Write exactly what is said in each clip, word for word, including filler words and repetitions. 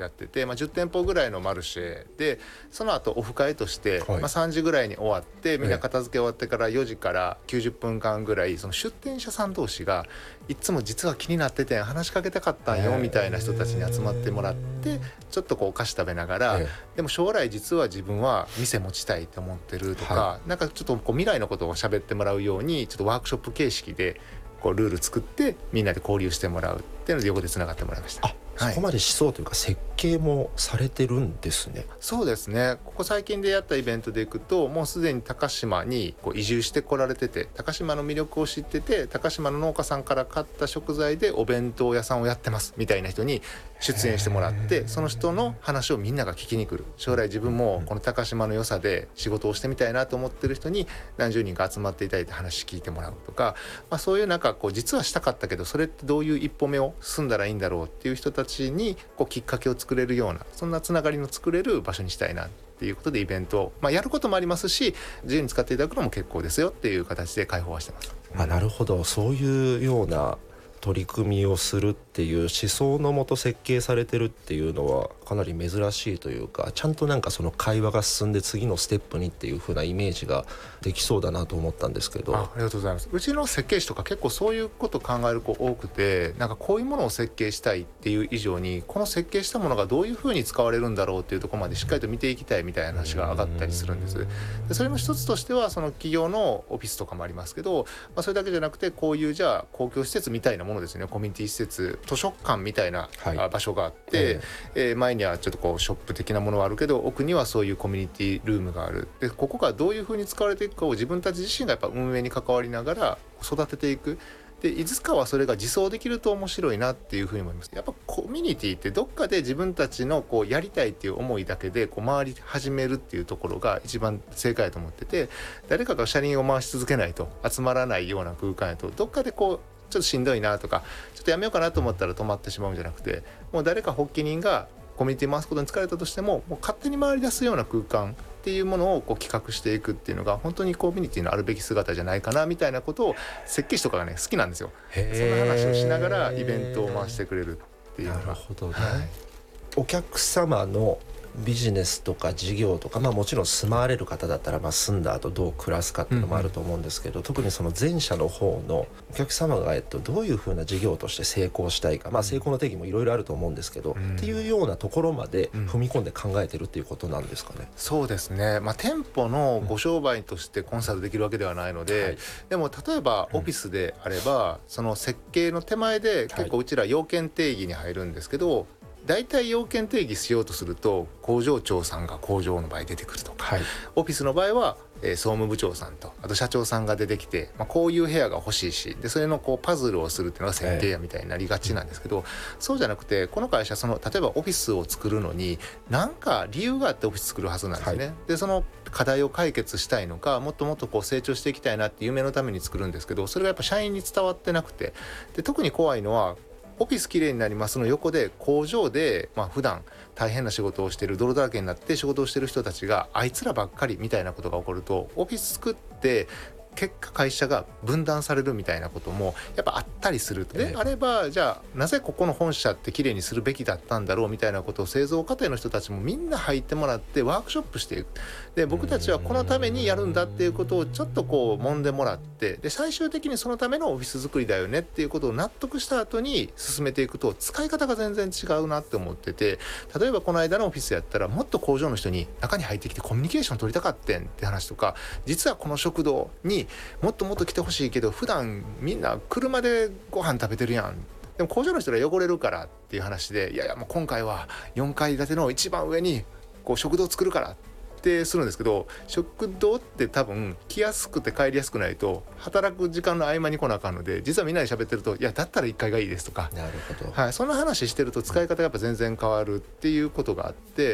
やってて、まあ、じゅってんぽぐらいのマルシェで、その後オフ会として、 はい、 まあ、さんじぐらいに終わってみんな片付け終わってからよじからきゅうじゅっぷんかんぐらいその出店者さん同士がいつも実は気になってて話しかけたかったんよみたいな人たちに集まってもらって、ちょっとこうお菓子食べながら、でも将来実は自分は店持ちたいと思ってるとか、はい、なんかちょっとこう未来のことを喋ってもらうようにちょっとワークショップ形式でこうルール作ってみんなで交流してもらうっていうので横でつながってもらいました。 あ、はい、そこまでしそうというか設計もされてるんですね。 そうですね。ここ最近でやったイベントでいくともうすでに高島にこう移住してこられてて、高島の魅力を知ってて高島の農家さんから買った食材でお弁当屋さんをやってますみたいな人に出演してもらって、その人の話をみんなが聞きに来る。将来自分もこの高島の良さで仕事をしてみたいなと思ってる人に何十人か集まっていただいて話聞いてもらうとか、まあ、そういうなんかこう実はしたかったけどそれってどういう一歩目を進んだらいいんだろうっていう人たちにこうきっかけを作れるような、そんなつながりの作れる場所にしたいなっていうことでイベントを、まあ、やることもありますし自由に使っていただくのも結構ですよっていう形で開放はしてます。 あ、なるほど。そういうような取り組みをするっていう思想のもと設計されてるっていうのはかなり珍しいというか、ちゃんとなんかその会話が進んで次のステップにっていう風なイメージができそうだなと思ったんですけど。 あ, ありがとうございます。うちの設計士とか結構そういうこと考える子多くて、なんかこういうものを設計したいっていう以上にこの設計したものがどういう風に使われるんだろうっていうところまでしっかりと見ていきたいみたいな話が上がったりするんです。でそれの一つとしてはその企業のオフィスとかもありますけど、まあ、それだけじゃなくてこういうじゃあ公共施設みたいなものですね、コミュニティ施設、図書館みたいな場所があって、はいえー、前にはちょっとこうショップ的なものはあるけど奥にはそういうコミュニティルームがある。でここがどういう風に使われていくかを自分たち自身がやっぱ運営に関わりながら育てていく。でいつかはそれが自走できると面白いなっていうふうに思います。やっぱコミュニティってどっかで自分たちのこうやりたいっていう思いだけでこう回り始めるっていうところが一番正解だと思ってて、誰かが車輪を回し続けないと集まらないような空間やとどっかでこうちょっとしんどいなとかちょっとやめようかなと思ったら止まってしまうんじゃなくて、もう誰か発起人がコミュニティ回すことに疲れたとしてももう勝手に回り出すような空間っていうものをこう企画していくっていうのが本当にコミュニティのあるべき姿じゃないかなみたいなことを設計士とかがね好きなんですよ。そんな話をしながらイベントを回してくれるっていうのが。 なるほどね、 はい、 お客様のビジネスとか事業とか、まあ、もちろん住まわれる方だったら、まあ、住んだ後どう暮らすかっていうのもあると思うんですけど、うんうん、特にその前者の方のお客様が、えっと、どういうふうな事業として成功したいか、まあ、成功の定義もいろいろあると思うんですけど、うん、っていうようなところまで踏み込んで考えてるっていうことなんですかね。うん、 そうですね、まあ、店舗のご商売としてコンサルできるわけではないので、うんはい、でも例えばオフィスであれば、うん、その設計の手前で結構うちら要件定義に入るんですけど、大体要件定義しようとすると工場長さんが工場の場合出てくるとか、はい、オフィスの場合は、えー、総務部長さんとあと社長さんが出てきて、まあ、こういう部屋が欲しいしでそれのこうパズルをするっていうのが設計やみたいになりがちなんですけど、はい、そうじゃなくてこの会社その例えばオフィスを作るのに何か理由があってオフィス作るはずなんですね。はい、でその課題を解決したいのかもっともっとこう成長していきたいなっていう夢のために作るんですけど、それがやっぱ社員に伝わってなくて、で特に怖いのはオフィスきれいになりますの横で工場で、まあ、普段大変な仕事をしている泥だらけになって仕事をしている人たちがあいつらばっかりみたいなことが起こるとオフィス作って結果会社が分断されるみたいなこともやっぱあったりするで、ええ、あればじゃあなぜここの本社ってきれいにするべきだったんだろうみたいなことを製造過程の人たちもみんな入ってもらってワークショップしていく。で僕たちはこのためにやるんだっていうことをちょっとこう揉んでもらって、で最終的にそのためのオフィス作りだよねっていうことを納得した後に進めていくと使い方が全然違うなって思ってて、例えばこの間のオフィスやったらもっと工場の人に中に入ってきてコミュニケーション取りたかってんって話とか、実はこの食堂にもっともっと来てほしいけど普段みんな車でご飯食べてるやん、でも工場の人が汚れるからっていう話で、いやいやもう今回はよんかい建ての一番上にこう食堂作るからってするんですけど、食堂って多分来やすくて帰りやすくないと働く時間の合間に来なあかんので、実はみんなで喋ってるといやだったらいっかいがいいですとか、 なるほど、 はい、そんな話してると使い方がやっぱ全然変わるっていうことがあって、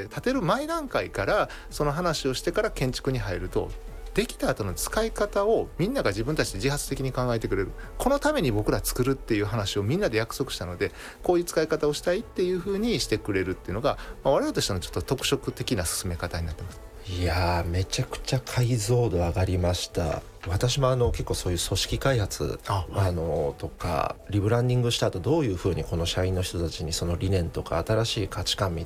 建てる前段階からその話をしてから建築に入るとできた後の使い方をみんなが自分たちで自発的に考えてくれる。このために僕ら作るっていう話をみんなで約束したのでこういう使い方をしたいっていう風にしてくれるっていうのが、まあ、我々としてのちょっと特色的な進め方になってます。 いやーめちゃくちゃ解像度上がりました。私もあの結構そういう組織開発あ、はい、あのとかリブランディングした後どういうふうにこの社員の人たちにその理念とか新しい価値観み